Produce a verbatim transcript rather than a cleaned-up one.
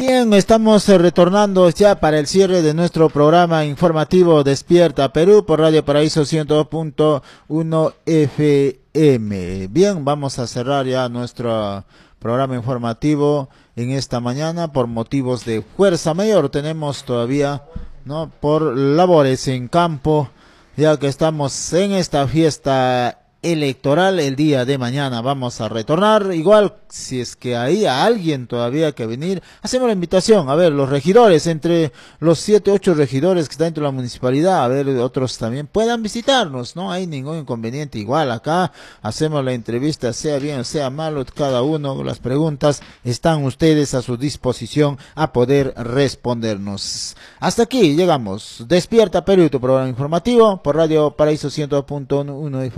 Bien, estamos eh, retornando ya para el cierre de nuestro programa informativo Despierta Perú por Radio Paraíso ciento dos punto uno F M. Bien, vamos a cerrar ya nuestro programa informativo en esta mañana por motivos de fuerza mayor. Tenemos todavía, ¿no?, por labores en campo, ya que estamos en esta fiesta electoral. El día de mañana vamos a retornar. Igual, si es que hay a alguien todavía que venir, hacemos la invitación. A ver, los regidores, entre los siete, ocho regidores que están dentro de la municipalidad, a ver, otros también puedan visitarnos, no hay ningún inconveniente. Igual acá hacemos la entrevista, sea bien o sea malo, cada uno, las preguntas están ustedes a su disposición a poder respondernos. Hasta aquí llegamos. Despierta Perú, tu programa informativo por Radio Paraíso ciento dos punto uno F M.